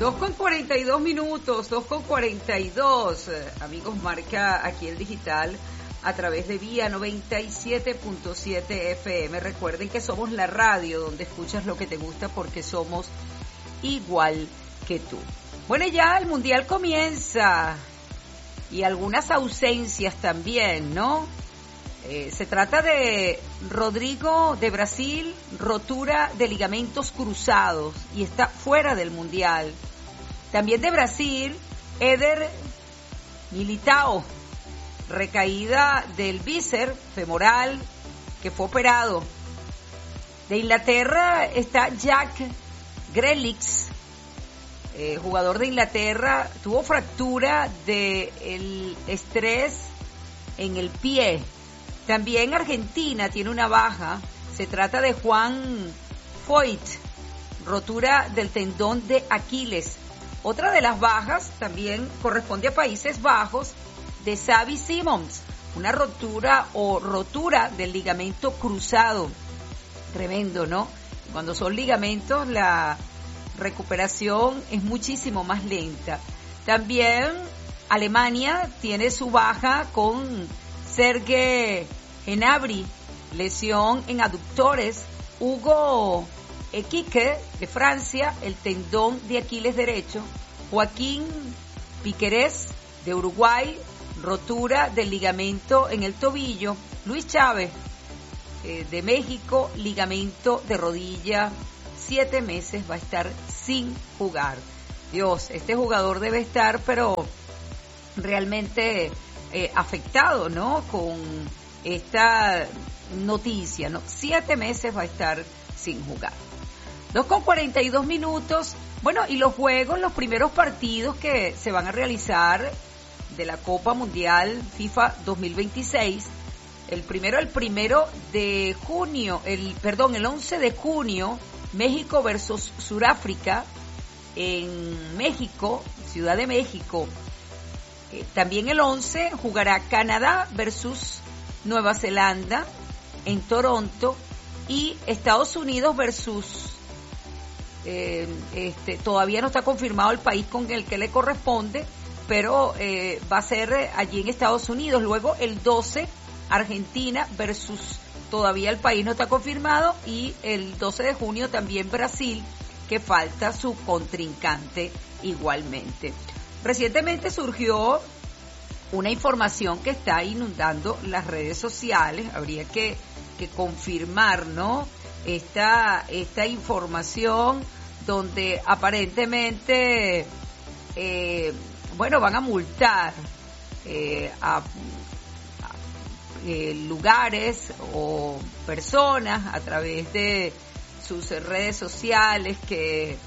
2:42, 2:42. Amigos, marca aquí el digital a través de Vía 97.7 FM. Recuerden que somos la radio donde escuchas lo que te gusta porque somos igual que tú. Bueno, ya el Mundial comienza y algunas ausencias también, ¿no? Se trata de Rodrigo de Brasil, rotura de ligamentos cruzados y está fuera del Mundial. También de Brasil, Éder Militão, recaída del bíceps femoral que fue operado. De Inglaterra está Jack Grealish, jugador de Inglaterra, tuvo fractura del estrés en el pie. También Argentina tiene una baja, se trata de Juan Foyt, rotura del tendón de Aquiles. Otra de las bajas también corresponde a Países Bajos, de Xavi Simons, una rotura del ligamento cruzado. Tremendo, ¿no? Cuando son ligamentos la recuperación es muchísimo más lenta. También Alemania tiene su baja con Serge Gnabry, lesión en aductores. Hugo Ekitike de Francia, el tendón de Aquiles derecho. Joaquín Piquerez de Uruguay, rotura del ligamento en el tobillo. Luis Chávez de México, ligamento de rodilla. 7 meses va a estar sin jugar. Dios, este jugador debe estar, pero realmente afectado, ¿no? Con esta noticia, ¿no? 7 meses va a estar sin jugar. 2:42. Bueno, y los juegos, los primeros partidos que se van a realizar de la Copa Mundial FIFA 2026. El primero de junio, el 11 de junio, México versus Sudáfrica en México, Ciudad de México. También el 11 jugará Canadá versus Nueva Zelanda en Toronto y Estados Unidos versus todavía no está confirmado el país con el que le corresponde, pero va a ser allí en Estados Unidos. Luego el 12 Argentina versus, todavía el país no está confirmado, y el 12 de junio también Brasil, que falta su contrincante igualmente. Recientemente surgió una información que está inundando las redes sociales, habría que confirmar, ¿no? Esta información donde aparentemente, van a multar a lugares o personas a través de sus redes sociales que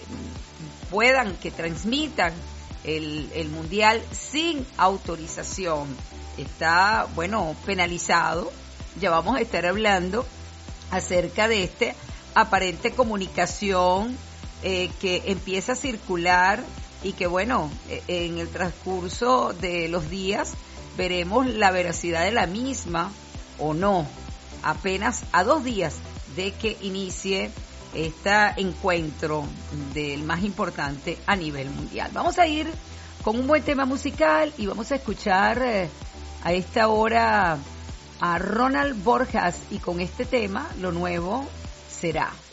transmitan el mundial sin autorización. Está, penalizado. Ya vamos a estar hablando acerca de esta aparente comunicación que empieza a circular y que, en el transcurso de los días veremos la veracidad de la misma o no, apenas a 2 días de que inicie este encuentro del más importante a nivel mundial. Vamos a ir con un buen tema musical y vamos a escuchar a esta hora a Ronald Borjas, y con este tema, Lo Nuevo Será.